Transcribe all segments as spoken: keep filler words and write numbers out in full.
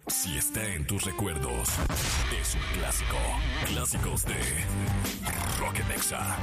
Si está en tus recuerdos, es un clásico. Clásicos de Rock en Exa.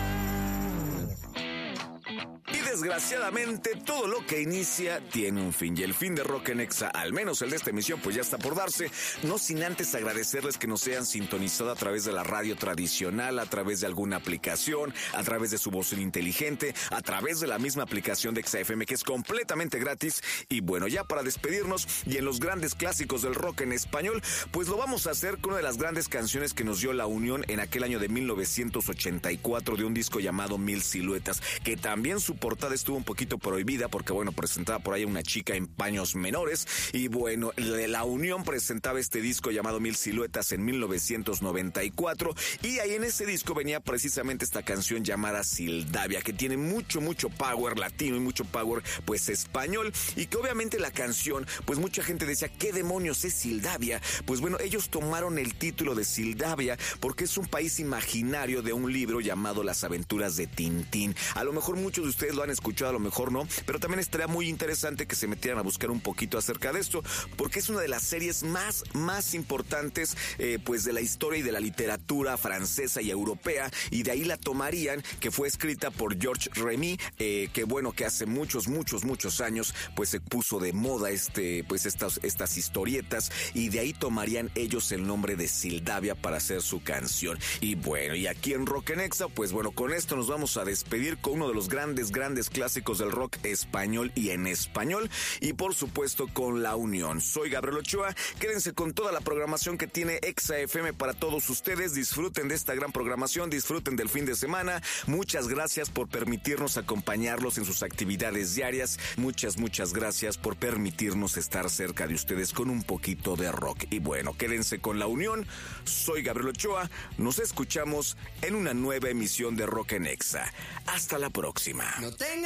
Y desgraciadamente todo lo que inicia tiene un fin, y el fin de Rock en Exa, al menos el de esta emisión, pues ya está por darse, no sin antes agradecerles que nos hayan sintonizado a través de la radio tradicional, a través de alguna aplicación, a través de su voz inteligente, a través de la misma aplicación de Exa F M, que es completamente gratis. Y bueno, ya para despedirnos y en los grandes clásicos del rock en español, pues lo vamos a hacer con una de las grandes canciones que nos dio La Unión en aquel año de mil novecientos ochenta y cuatro, de un disco llamado Mil Siluetas, que también su portada estuvo un poquito prohibida porque, bueno, presentaba por ahí una chica en paños menores. Y bueno, La Unión presentaba este disco llamado Mil Siluetas en mil novecientos noventa y cuatro, y ahí en ese disco venía precisamente esta canción llamada Sildavia, que tiene mucho, mucho power latino y mucho power, pues, español, y que obviamente la canción, pues mucha gente decía, ¿qué demonios es Sildavia? Pues bueno, ellos tomaron el título de Sildavia porque es un país imaginario de un libro llamado Las Aventuras de Tintín. A lo mejor muchos de ustedes lo han escuchado, a lo mejor no, pero también estaría muy interesante que se metieran a buscar un poquito acerca de esto, porque es una de las series más, más importantes, eh, pues de la historia y de la literatura francesa y europea, y de ahí la tomarían, que fue escrita por Georges Remy, eh, que bueno, que hace muchos, muchos, muchos años, pues se puso de moda este, pues estas, estas historietas, y de ahí tomarían ellos el nombre de Sildavia para hacer su canción. Y bueno, y aquí en Rock en Exa, pues bueno, con esto nos vamos a despedir con uno de los grandes, grandes clásicos del rock español y en español, y por supuesto con La Unión. Soy Gabriel Ochoa, quédense con toda la programación que tiene Exa F M para todos ustedes, disfruten de esta gran programación, disfruten del fin de semana. Muchas gracias por permitirnos acompañarlos en sus actividades diarias, muchas, muchas gracias por permitirnos estar cerca de ustedes con un poquito de rock. Y bueno, quédense con La Unión. Soy Gabriel Ochoa, nos escuchamos en una nueva emisión de Rock en Exa. Hasta la próxima. No te